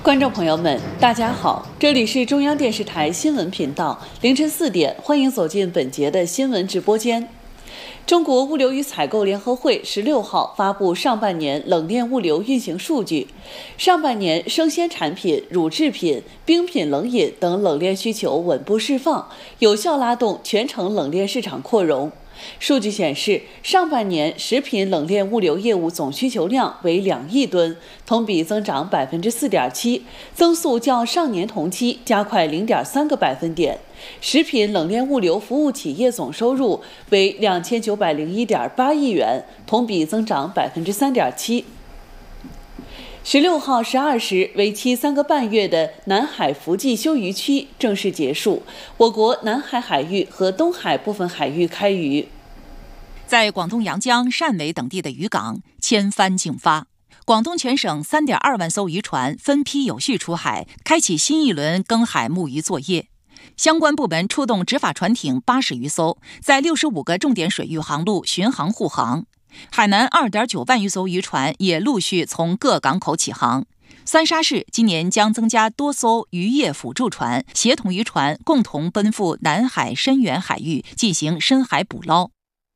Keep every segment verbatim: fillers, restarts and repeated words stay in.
观众朋友们，大家好，这里是中央电视台新闻频道，凌晨四点，欢迎走进本节的新闻直播间。中国物流与采购联合会十六号发布上半年冷链物流运行数据，上半年生鲜产品、乳制品、冰品冷饮等冷链需求稳步释放，有效拉动全程冷链市场扩容。数据显示，上半年食品冷链物流业务总需求量为两亿吨，同比增长百分之四点七，增速较上年同期加快零点三个百分点。食品冷链物流服务企业总收入为两千九百零一点八亿元，同比增长百分之三点七。十六号十二时，为期三个半月的南海伏季休渔期正式结束，我国南海海域和东海部分海域开渔。 在广东阳江、汕尾等地的渔港千帆竞发，广东全省 三点二万艘渔船分批有序出海，开启新一轮耕海牧渔作业。相关部门出动执法船艇八十余艘，在六十五个重点水域航路巡航护航。海南 二点九万余艘渔船也陆续从各港口起航。三沙市今年将增加多艘渔业辅助船，协同渔船共同奔赴南海深远海域进行深海捕捞。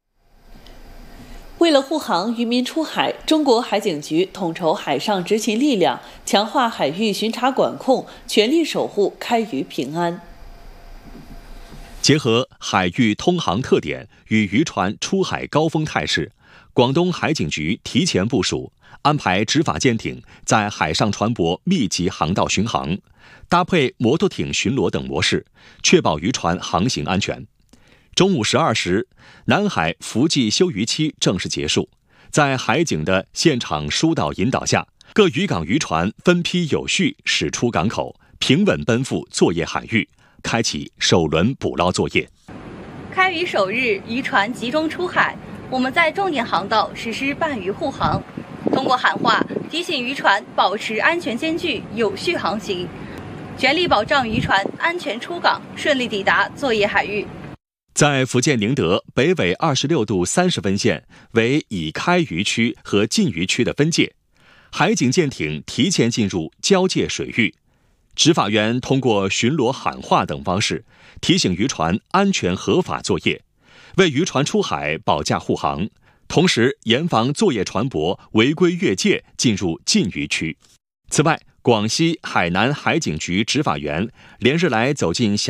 为了护航渔民出海，中国海警局统筹海上执勤力量，强化海域巡查管控，全力守护开渔平安。 结合海域通航特点与渔船出海高峰态势，广东海警局提前部署，安排执法舰艇在海上船舶密集航道巡航，搭配摩托艇巡逻等模式，确保渔船航行安全。中午十二时，南海伏季休渔期正式结束，在海警的现场疏导引导下，各渔港渔船分批有序驶出港口，平稳奔赴作业海域，开启首轮捕捞作业。 开渔首日，渔船集中出海，我们在重点航道实施伴渔护航，通过喊话提醒渔船保持安全间距，有序航行，全力保障渔船安全出港，顺利抵达作业海域。 在福建宁德北纬二十六度三十分线为已开渔区和禁渔区的分界，海警舰艇提前进入交界水域，执法员通过巡逻喊话等方式提醒渔船安全合法作业，为渔船出海保驾护航，同时严防作业船舶违规越界进入禁渔区。此外，广西、海南海警局执法员连日来走进